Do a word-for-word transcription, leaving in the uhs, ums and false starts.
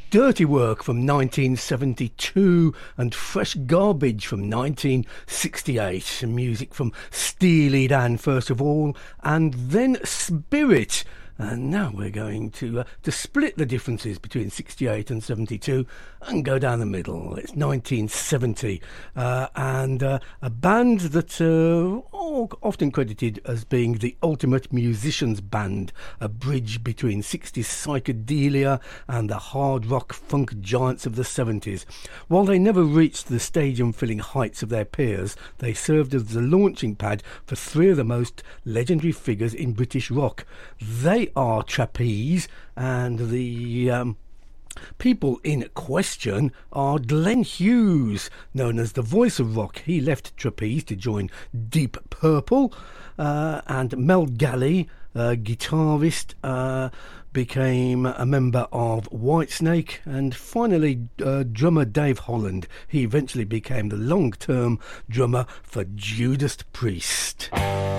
Dirty Work from nineteen seventy-two and Fresh Garbage from nineteen sixty-eight. Music from Steely Dan first of all, and then Spirit. And now we're going to uh, to split the differences between sixty-eight and seventy-two and go down the middle. It's nineteen seventy, uh, and uh, a band that uh, oh, often credited as being the ultimate musicians band, a bridge between sixties psychedelia and the hard rock funk giants of the seventies. While they never reached the stadium-filling heights of their peers, they served as the launching pad for three of the most legendary figures in British rock. They are Trapeze, and the um, people in question are Glenn Hughes, known as the voice of rock. He left Trapeze to join Deep Purple, uh, and Mel Galley, uh, guitarist, uh, became a member of Whitesnake, and finally uh, drummer Dave Holland. He eventually became the long-term drummer for Judas Priest.